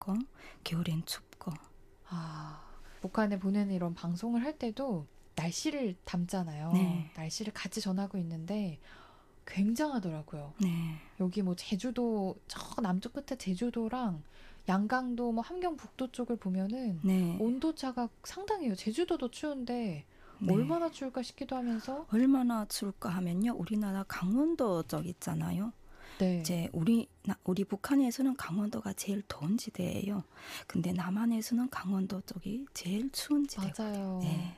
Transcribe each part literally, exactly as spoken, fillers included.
덥고 겨울엔 춥고. 아, 북한에 보내는 이런 방송을 할 때도 날씨를 담잖아요. 네. 날씨를 같이 전하고 있는데 굉장하더라고요. 네. 여기 뭐 제주도 저 남쪽 끝에 제주도랑 양강도 뭐 함경북도 쪽을 보면은 네. 온도차가 상당해요. 제주도도 추운데 네. 얼마나 추울까 싶기도 하면서. 얼마나 추울까 하면요. 우리나라 강원도 쪽 있잖아요. 네. 이제 우리 나, 우리 북한에서는 강원도가 제일 더운 지대예요. 근데 남한에서는 강원도 쪽이 제일 추운 지대거든요. 맞아요. 네.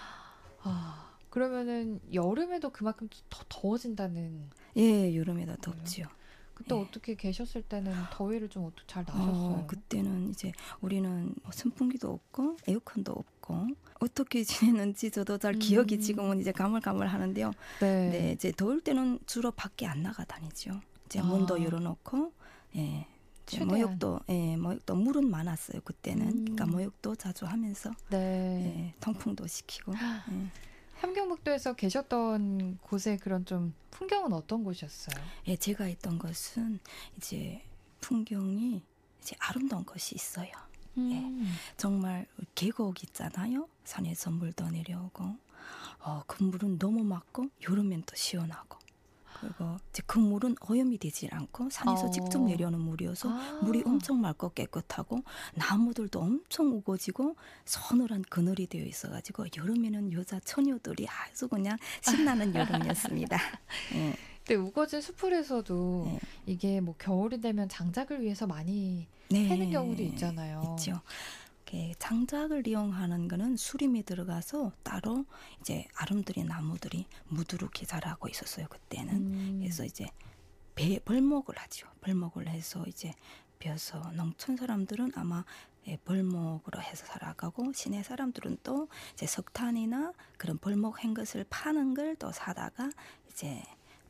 아, 그러면은 여름에도 그만큼 더 더워진다는. 예, 여름에도 덥지요. 그때 예. 어떻게 계셨을 때는 더위를 좀 어떻게 잘 나셨어요? 어, 그때는 이제 우리는 뭐 선풍기도 없고 에어컨도 없고 어떻게 지내는지 저도 잘 기억이 음. 지금은 이제 가물가물하는데요. 네. 네, 이제 더울 때는 주로 밖에 안 나가 다니죠. 이제 아. 문도 열어놓고, 예, 이제 최대한. 모욕도, 예, 모욕도 물은 많았어요 그때는. 음. 그러니까 모욕도 자주 하면서, 네. 예, 통풍도 시키고. 예. 함경북도에서 계셨던 곳의 그런 좀 풍경은 어떤 곳이었어요? 예, 제가 있던 것은 이제 풍경이 이제 아름다운 것이 있어요. 음. 정말 계곡 있잖아요. 산에서 물도 내려오고, 어, 그 물은 너무 맑고 여름엔 또 시원하고. 그리고 이제 그 물은 오염이 되질 않고 산에서 어. 직접 내려오는 물이어서 아. 물이 엄청 맑고 깨끗하고 나무들도 엄청 우거지고 서늘한 그늘이 되어 있어가지고 여름에는 여자 처녀들이 아주 그냥 신나는 여름이었습니다. 예. 근데 우거진 숲풀에서도 네. 이게 뭐 겨울이 되면 장작을 위해서 많이 네. 패는 경우도 있잖아요. 있죠. 이렇게 장작을 이용하는 거는 수림이 들어가서 따로 이제 아름드리 나무들이 무드르게 자라고 있었어요 그때는. 음. 그래서 이제 배 벌목을 하죠. 벌목을 해서 이제 벼서 농촌 사람들은 아마 예, 벌목으로 해서 살아가고 시내 사람들은 또 이제 석탄이나 그런 벌목한 것을 파는 걸 또 사다가 이제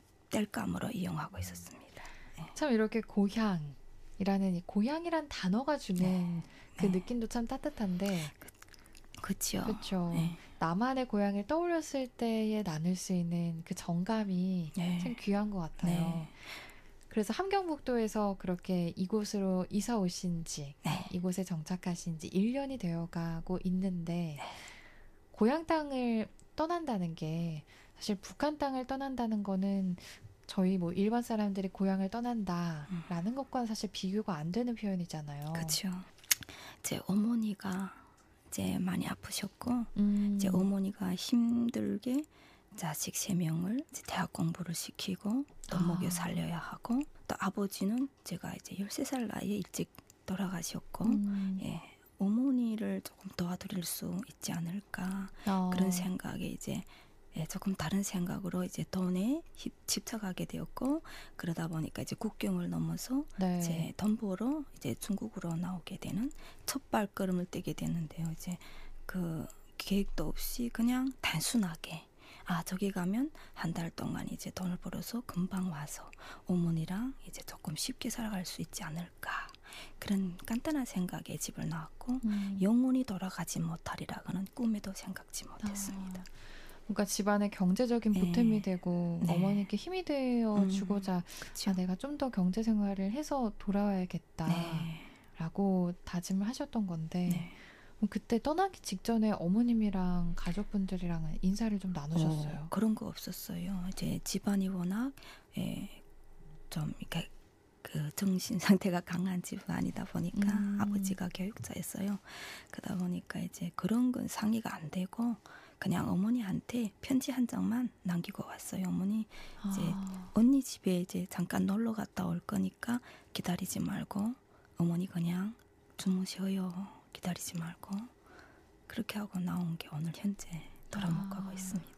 땔감으로 이용하고 있었습니다. 예. 참 이렇게 고향이라는 이 고향이란 단어가 주는 네. 그 네. 느낌도 참 따뜻한데. 그렇죠. 그렇죠. 네. 나만의 고향을 떠올렸을 때에 나눌 수 있는 그 정감이 네. 참 귀한 것 같아요. 네. 그래서 함경북도에서 그렇게 이곳으로 이사 오신 지, 네. 이곳에 정착하신 지 일 년이 되어가고 있는데 고향 땅을 떠난다는 게 사실 북한 땅을 떠난다는 거는 저희 뭐 일반 사람들이 고향을 떠난다라는 것과는 사실 비교가 안 되는 표현이잖아요. 그렇죠. 제 어머니가 이제 많이 아프셨고 음. 이제 어머니가 힘들게 자식 세 명을 이제 대학 공부를 시키고 또 아. 먹여 살려야 하고 또 아버지는 제가 이제 열세 살 나이에 일찍 돌아가셨고 음. 예, 어머니를 조금 도와드릴 수 있지 않을까 어. 그런 생각에 이제 예, 조금 다른 생각으로 이제 돈에 힙, 집착하게 되었고 그러다 보니까 이제 국경을 넘어서 네. 이제 돈 벌어 이제 중국으로 나오게 되는 첫 발걸음을 떼게 되는데요. 이제 그 계획도 없이 그냥 단순하게 아 저기 가면 한 달 동안 이제 돈을 벌어서 금방 와서 어머니랑 이제 조금 쉽게 살아갈 수 있지 않을까 그런 간단한 생각에 집을 나왔고 음. 영원히 돌아가지 못하리라고는 꿈에도 생각지 못했습니다. 아. 뭔가 집안의 경제적인 네. 보탬이 되고 네. 어머니께 힘이 되어 음, 주고자 그쵸. 아, 내가 좀 더 경제 생활을 해서 돌아와야겠다라고 네. 다짐을 하셨던 건데 네. 그럼 그때 떠나기 직전에 어머님이랑 가족분들이랑 인사를 좀 나누셨어요? 어, 그런 거 없었어요. 이제 집안이 워낙 예, 좀 이렇게 그 정신 상태가 강한 집안이다 보니까 음. 아버지가 교육자였어요. 그러다 보니까 이제 그런 건 상의가 안 되고 그냥 어머니한테 편지 한 장만 남기고 왔어요. 어머니 이제 아. 언니 집에 이제 잠깐 놀러 갔다 올 거니까 기다리지 말고 어머니 그냥 주무셔요. 기다리지 말고 그렇게 하고 나온 게 오늘 현재 돌아못 가고 아. 있습니다.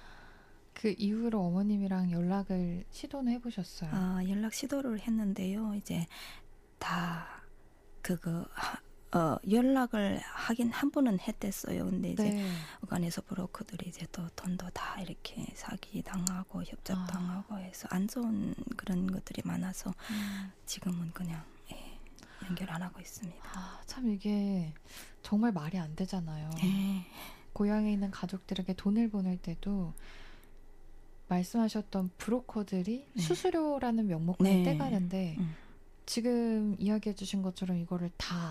그 이후로 어머님이랑 연락을 시도는 해보셨어요? 아, 연락 시도를 했는데요. 이제 다 그거 하, 어, 연락을 하긴 한 번은 했댔어요. 근데 이제 네. 어간에서 브로커들이 이제 또 돈도 다 이렇게 사기 당하고 협잡 아. 당하고 해서 안 좋은 그런 것들이 많아서 음. 지금은 그냥 예, 연결 안 하고 있습니다. 아, 참 이게 정말 말이 안 되잖아요. 예. 고향에 있는 가족들에게 돈을 보낼 때도 말씀하셨던 브로커들이 네. 수수료라는 명목을 네. 떼가는데 음. 지금 이야기해 주신 것처럼 이거를 다